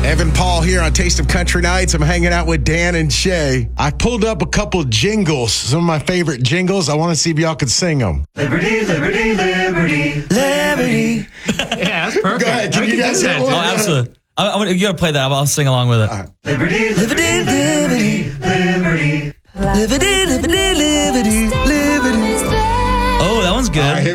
Evan Paul here on Taste of Country Nights. I'm hanging out with Dan and Shay. I pulled up a couple jingles, some of my favorite jingles. I want to see if y'all could sing them. Liberty, liberty, liberty, liberty. Yeah, that's perfect. Go ahead. Can you guys hit one? Oh, absolutely. You got to play that. I'll sing along with it. All right. Liberty, liberty, liberty, liberty, liberty, liberty,